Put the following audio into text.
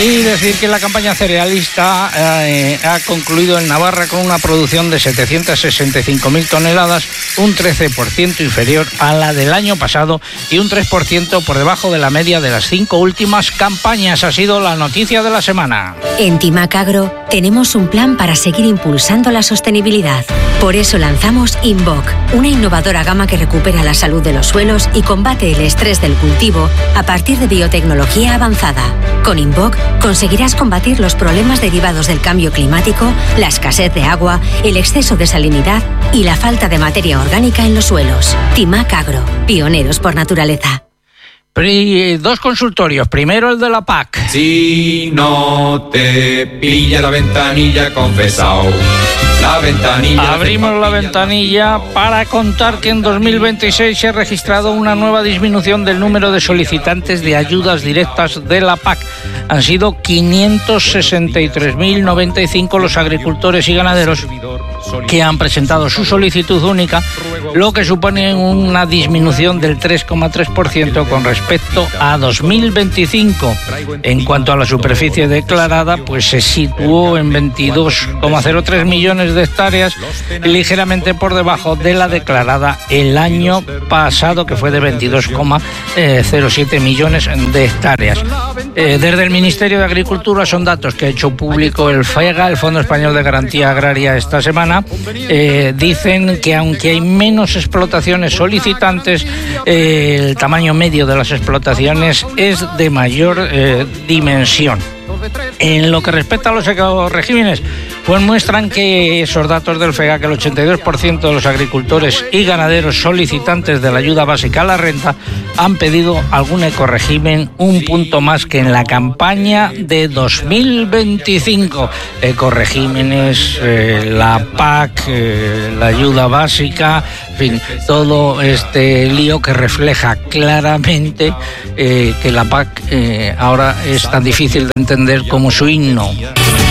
Y decir que la campaña cerealista ha concluido en Navarra con una producción de 765.000 toneladas, un 13% inferior a la del año pasado y un 3% por debajo de la media de las 5 últimas campañas. Ha sido la noticia de la semana. En Timac Agro tenemos un plan para seguir impulsando la sostenibilidad. Por eso lanzamos Invoc, una innovadora gama que recupera la salud de los suelos y combate el estrés del cultivo a partir de biotecnología avanzada. Con Invoc conseguirás combatir los problemas derivados del cambio climático, la escasez de agua, el exceso de salinidad y la falta de materia orgánica en los suelos. Timac Agro, pioneros por naturaleza. Dos consultorios. Primero el de la PAC. Si no te pilla la ventanilla, confesao. La ventanilla. Abrimos la ventanilla para contar que en 2026 se ha registrado una nueva disminución del número de solicitantes de ayudas directas de la PAC. Han sido 563.095 los agricultores y ganaderos que han presentado su solicitud única, lo que supone una disminución del 3,3% con respecto a 2025. En cuanto a la superficie declarada, pues se situó en 22,03 millones de hectáreas, ligeramente por debajo de la declarada el año pasado, que fue de 22,07 millones de hectáreas. Desde el Ministerio de Agricultura son datos que ha hecho público el FEGA, el Fondo Español de Garantía Agraria, esta semana. Dicen que aunque hay menos explotaciones solicitantes, el tamaño medio de las explotaciones es de mayor dimensión. En lo que respecta a los ecoregímenes, pues muestran que esos datos del FEGA, que el 82% de los agricultores y ganaderos solicitantes de la ayuda básica a la renta han pedido algún ecoregimen, un punto más que en la campaña de 2025. Ecoregímenes, la PAC, la ayuda básica, en fin, todo este lío que refleja claramente que la PAC ahora es tan difícil de entender como su himno.